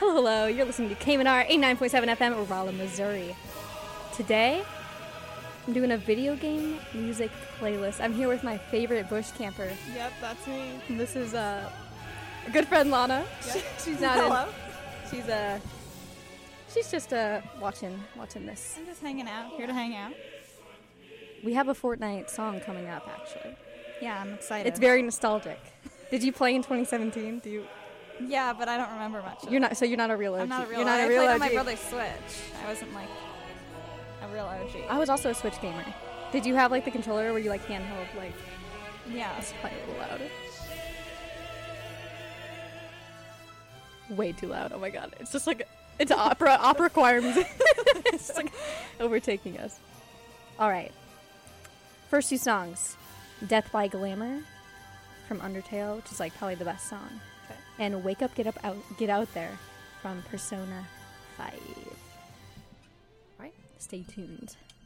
Hello. You're listening to KMNR 89.7 FM, Rolla, Missouri. Today, I'm doing a video game music playlist. I'm here with my favorite bush camper. Yep, that's me. And this is a good friend, Lana. Yep. She's not Hello. She's just watching this. I'm just hanging out. Here to hang out. We have a Fortnite song coming up, actually. Yeah, I'm excited. It's very nostalgic. Did you play in 2017? Yeah, but I don't remember much. You're not a real OG. I'm not a real. You're not I a real played OG. on my brother's Switch. I wasn't like a real OG. I was also a Switch gamer. Did you have like the controller where you like handheld like? Yeah. It's probably a little loud. Way too loud. Oh my god! It's just like it's opera choir music. It's just like overtaking us. All right. First two songs, "Death by Glamour" from Undertale, which is like probably the best song, Okay. and "Wake Up, Get Out There" from Persona 5. All right, stay tuned.